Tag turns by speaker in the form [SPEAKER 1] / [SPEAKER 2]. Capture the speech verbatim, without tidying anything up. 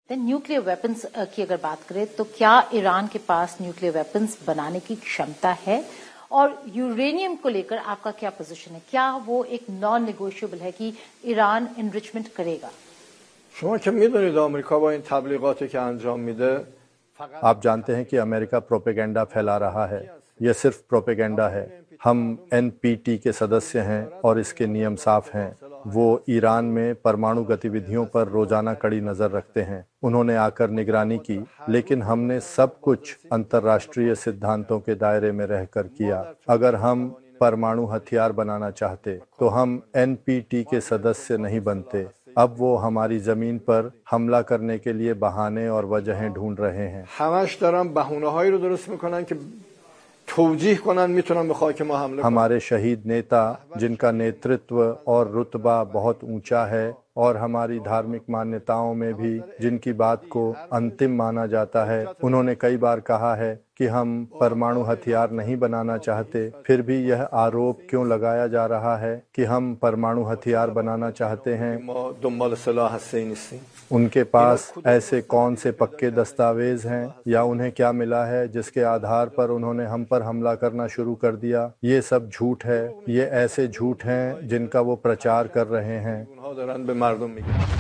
[SPEAKER 1] Nuclear weapons की अगर बात करें तो क्या ईरान के पास न्यूक्लियर वेपन्स बनाने की क्षमता है? और यूरेनियम को लेकर आपका क्या पोजीशन है? क्या वो एक नॉन नेगोशिएबल है कि ईरान एनरिचमेंट करेगा?
[SPEAKER 2] आप जानते हैं कि अमेरिका प्रोपेगेंडा फैला रहा है। यह सिर्फ प्रोपेगेंडा है। हम एन पी टी के सदस्य हैं और इसके नियम साफ हैं। वो ईरान में परमाणु गतिविधियों पर रोजाना कड़ी नजर रखते हैं। उन्होंने आकर निगरानी की, लेकिन हमने सब कुछ अंतर्राष्ट्रीय सिद्धांतों के दायरे में रहकर किया। अगर हम परमाणु हथियार बनाना चाहते तो हम एन पी टी के सदस्य नहीं बनते। अब वो हमारी जमीन पर हमला करने के लिए बहाने और वजहें ढूंढ रहे हैं। हमारे शहीद नेता, जिनका नेतृत्व और रुतबा बहुत ऊंचा है और हमारी धार्मिक मान्यताओं में भी जिनकी बात को अंतिम माना जाता है, उन्होंने कई बार कहा है कि हम परमाणु हथियार नहीं बनाना चाहते। फिर भी यह आरोप क्यों लगाया जा रहा है कि हम परमाणु हथियार बनाना चाहते हैं? उनके पास ऐसे कौन से पक्के दस्तावेज हैं या उन्हें क्या मिला है जिसके आधार पर उन्होंने हम पर हमला करना शुरू कर दिया? ये सब झूठ है। ये ऐसे झूठ हैं जिनका वो प्रचार कर रहे हैं।